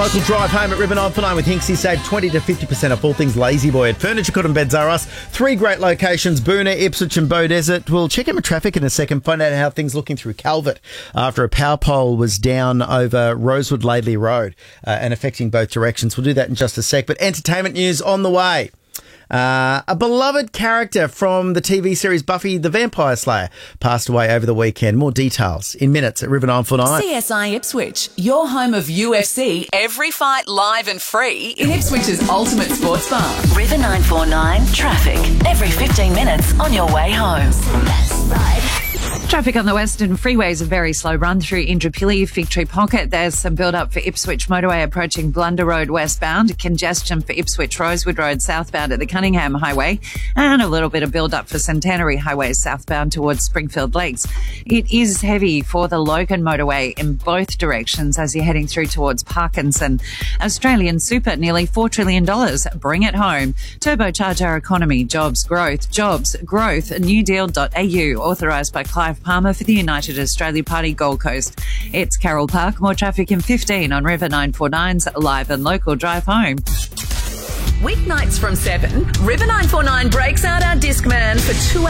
local drive home at River 949 with Hinksy. Save 20 to 50% off all things Lazy Boy at Furniture Court and Beds R Us. 3 great locations, Boonah, Ipswich and Beaudesert. We'll check in with traffic in a second, find out how things looking through Calvert after a power pole was down over Rosewood Laidley Road and affecting both directions. We'll do that in just a sec, but entertainment news on the way. A beloved character from the TV series Buffy the Vampire Slayer passed away over the weekend. More details in minutes at River 949. CSI Ipswich, your home of UFC, every fight live and free in Ipswich's ultimate sports bar. River 949 traffic every 15 minutes on your way home. Traffic on the western freeways, a very slow run through Indooroopilly, Fig Tree Pocket. There's some build-up for Ipswich Motorway approaching Blunder Road westbound, congestion for Ipswich Rosewood Road southbound at the Cunningham Highway, and a little bit of build-up for Centenary Highway southbound towards Springfield Lakes. It is heavy for the Logan Motorway in both directions as you're heading through towards Parkinson. Australian Super, nearly $4 trillion. Bring it home. Turbocharge our economy. Jobs, growth. Newdeal.au. Authorised by Clive Palmer for the United Australia Party Gold Coast. It's Carol Park. More traffic in 15 on River 949's live and local drive home. Weeknights from 7, River 949 breaks out our Discman for 2 hours.